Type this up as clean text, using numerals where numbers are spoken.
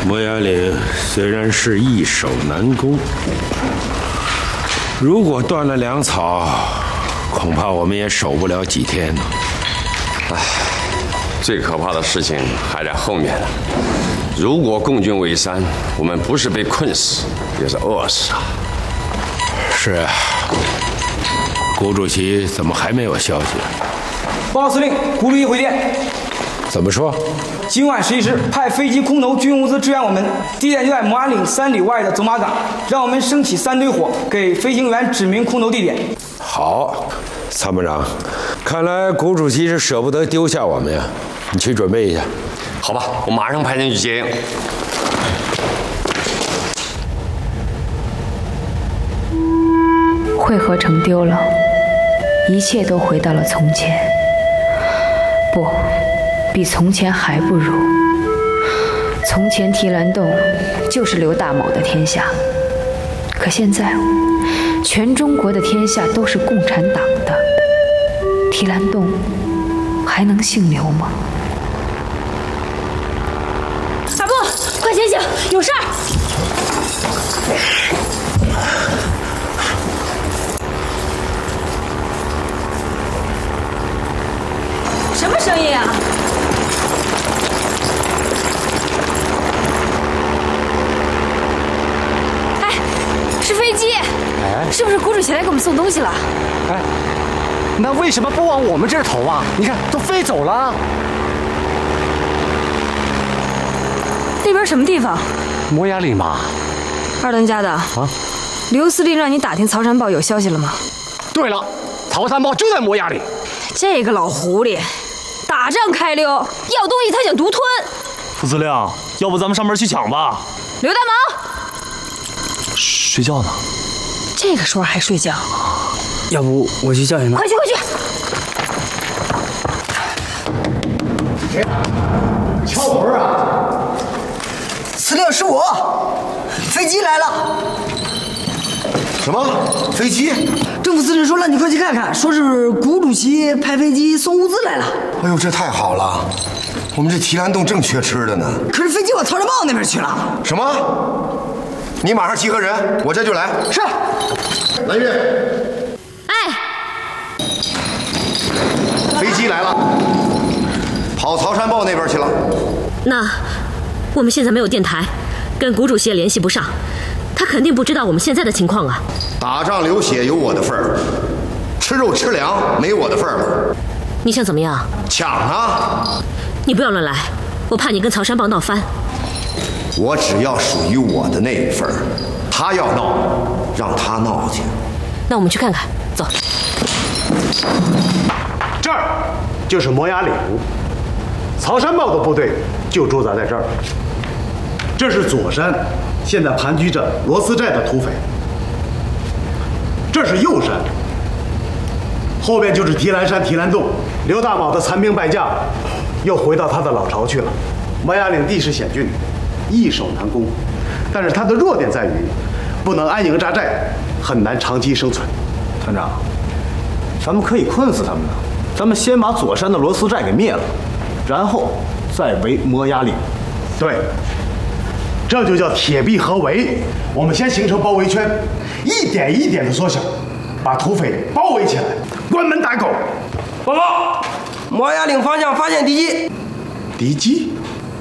摩崖岭虽然是易守难攻，如果断了粮草，恐怕我们也守不了几天呢。 唉，最可怕的事情还在后面呢。如果共军围山，我们不是被困死，就是饿死啊！ 是啊，谷主席怎么还没有消息？ 报告司令，谷主席回电。 怎么说？ 今晚11时派飞机、空投、军物资支援我们，地点就在摩崖岭3里外的走马岗，让我们升起3堆火，给飞行员指明空投地点。 好，参谋长，看来谷主席是舍不得丢下我们呀，你去准备一下。 好吧，我马上派人去接应。 会合成丢了，一切都回到了从前。不，比从前还不如。从前提篮洞就是刘大某的天下，可现在全中国的天下都是共产党的，提篮洞还能姓刘吗？ 阿布，快醒醒，有事儿！什么声音啊？哎，是飞机！是不是谷主席来给我们送东西了？ 哎，那为什么不往我们这儿投啊？你看，都飞走了。 那边什么地方？ 摩崖岭嘛。 二当家的啊，刘司令让你打听曹山豹有消息了吗？ 对了，曹山豹就在摩崖岭。 这个老狐狸，打仗开溜，要东西他想独吞。 副司令，要不咱们上门去抢吧？ 刘大毛， 睡觉呢。 这个时候还睡觉？ 要不我去叫醒他？ 快去快去！ 谁敲门啊？ 司令，是我，飞机来了。 什么飞机？ 政府司令说让你快去看看，说是谷主席派飞机送物资来了。 哎呦，这太好了，我们这提篮洞正缺吃的呢。 可是飞机往曹山豹那边去了。 什么？你马上集合人，我这就来。 是。 蓝月。 哎， 飞机来了，跑曹山豹那边去了。 那我们现在没有电台，跟谷主席也联系不上，他肯定不知道我们现在的情况啊。 打仗流血有我的份儿，吃肉吃粮没我的份儿了。 你想怎么样？ 抢啊！ 你不要乱来，我怕你跟曹山豹闹翻。 我只要属于我的那一份儿，他要闹，让他闹去。 那我们去看看，走。 这儿就是摩崖岭，曹山豹的部队就驻扎在这儿。这是左山，现在盘踞着罗斯寨的土匪。这是右山，后边就是提篮山、提篮洞。刘大卯的残兵败将又回到他的老巢去了。摩崖岭地势险峻，易守难攻，但是它的弱点在于不能安营扎寨，很难长期生存。 团长，咱们可以困死他们的。咱们先把左山的罗斯寨给灭了，然后再围摩崖岭。 对，这就叫铁壁合围。我们先形成包围圈，一点一点的缩小，把土匪包围起来，关门打狗。 报告，摩崖岭方向发现敌机。 敌机？